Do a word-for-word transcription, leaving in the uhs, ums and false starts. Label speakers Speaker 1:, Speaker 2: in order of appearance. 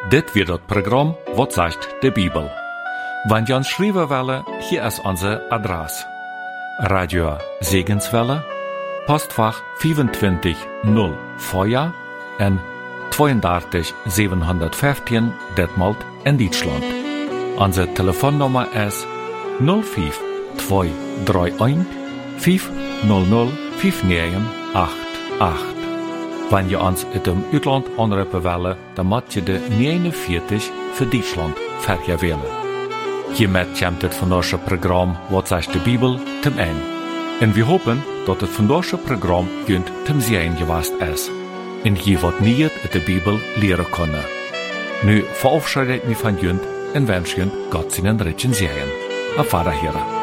Speaker 1: Dit wird das Programm «Was sagt die Bibel?». Wenn ihr uns schreiben wollt, hier ist unsere Adresse. Radio Segenswelle, Postfach vierundzwanzig null vier en drieëndertig zevenhonderdvijftien Detmold in Deutschland. Unsere Telefonnummer ist null fünf zwei drei eins fünf null null fünf neun acht acht. Wenn ihr uns in dem Ausland anrufen wollt, dann müsst ihr de negenenveertig für Deutschland vergewählen. Hiermit kommt das von unserem Programm «Was sagt die Bibel?» zum Ende. Und wir hoffen, dass das von unserem Programm jünd zum Sehen gewesen ist. Und je wat nie in der Bibel leren können. Nu verabschiede ich mich von jünd und wünsche jünd Gott seinen Ritchen Sehen. Auf Wiederhören.